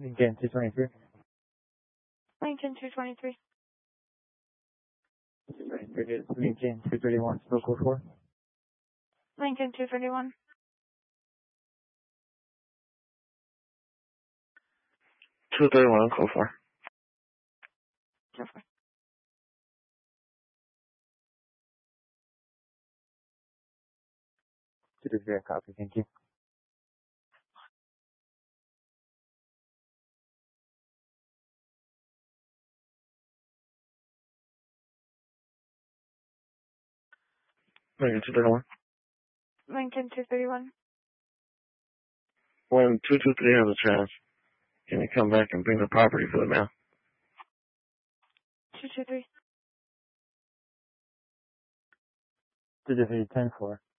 Lincoln 223. Lincoln 223. Lincoln 231, still code 4. Lincoln 231. 231, code 4. Code 4. To the copy, thank you. Lincoln 231. Lincoln 231. When 223 has a chance, can you come back and bring the property for the mail? 223. To the 10-4.